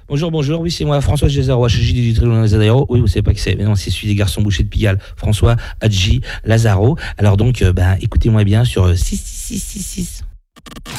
Bonjour, oui, c'est moi, François Gézaro, HJ du Tribunal Lazaro. Oui, vous savez pas qui c'est, mais non, c'est celui des garçons bouchers de Pigalle, François Hadji Lazaro. Alors donc, écoutez-moi bien sur 6666.